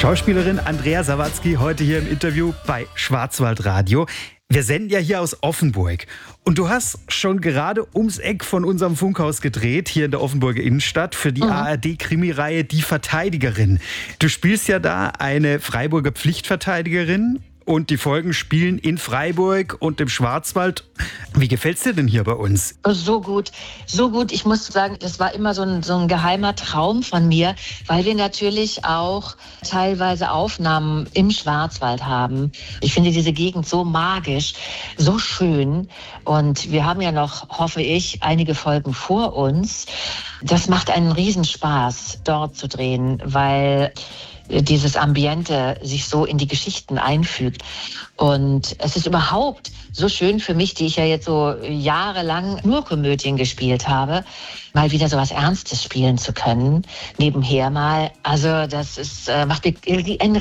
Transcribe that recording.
Schauspielerin Andrea Sawatzki heute hier im Interview bei Schwarzwaldradio. Wir senden ja hier aus Offenburg. Und du hast schon gerade ums Eck von unserem Funkhaus gedreht, hier in der Offenburger Innenstadt, für die ARD-Krimireihe Die Verteidigerin. Du spielst ja da eine Freiburger Pflichtverteidigerin. Und die Folgen spielen in Freiburg und im Schwarzwald. Wie gefällt's dir denn hier bei uns? So gut, so gut. Ich muss sagen, das war immer so ein geheimer Traum von mir, weil wir natürlich auch teilweise Aufnahmen im Schwarzwald haben. Ich finde diese Gegend so magisch, so schön. Und wir haben ja noch, hoffe ich, einige Folgen vor uns. Das macht einen Riesenspaß, dort zu drehen, weil dieses Ambiente sich so in die Geschichten einfügt. Und es ist überhaupt so schön für mich, die ich ja jetzt so jahrelang nur Komödien gespielt habe, mal wieder so was Ernstes spielen zu können, nebenher mal. Also das ist, macht mir ein